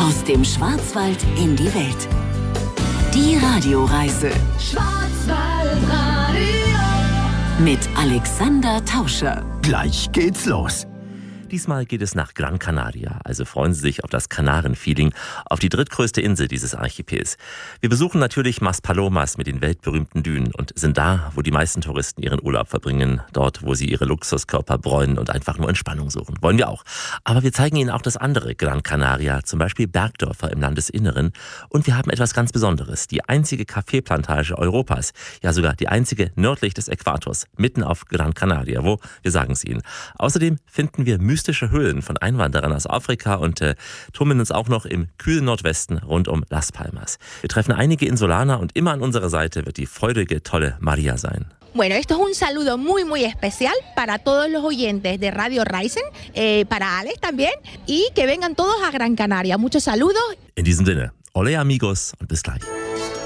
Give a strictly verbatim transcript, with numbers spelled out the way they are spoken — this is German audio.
Aus dem Schwarzwald in die Welt. Die Radioreise. Schwarzwaldradio. Mit Alexander Tauscher. Gleich geht's los. Diesmal geht es nach Gran Canaria, also freuen Sie sich auf das Kanaren-Feeling, auf die drittgrößte Insel dieses Archipels. Wir besuchen natürlich Maspalomas mit den weltberühmten Dünen und sind da, wo die meisten Touristen ihren Urlaub verbringen, dort, wo sie ihre Luxuskörper bräunen und einfach nur Entspannung suchen. Wollen wir auch. Aber wir zeigen Ihnen auch das andere Gran Canaria, zum Beispiel Bergdörfer im Landesinneren. Und wir haben etwas ganz Besonderes, die einzige Kaffeeplantage Europas, ja sogar die einzige nördlich des Äquators, mitten auf Gran Canaria, wo, wir sagen es Ihnen. Außerdem finden wir mystische Höhlen von Einwanderern aus Afrika und äh, tummeln uns auch noch im kühlen Nordwesten rund um Las Palmas. Wir treffen einige Insulaner und immer an unserer Seite wird die freudige, tolle Maria sein. Bueno, esto es un saludo muy, muy especial para todos los oyentes de Radio Reisen, eh, para Alex también, y que vengan todos a Gran Canaria. Muchos saludos. In diesem Sinne, ole amigos und bis gleich.